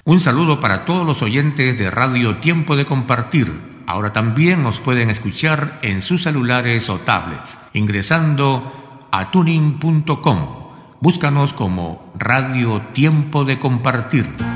Un saludo para todos los oyentes de Radio Tiempo de Compartir. Ahora también nos pueden escuchar en sus celulares o tablets, ingresando a tuning.com. Búscanos como Radio Tiempo de Compartir.